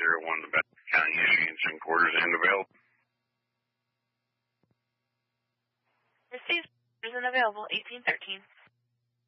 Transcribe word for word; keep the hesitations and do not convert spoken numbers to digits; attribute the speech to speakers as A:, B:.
A: zero one, the Baton County, Michigan, SIM quarters and available.
B: Received, isn't available, eighteen thirteen.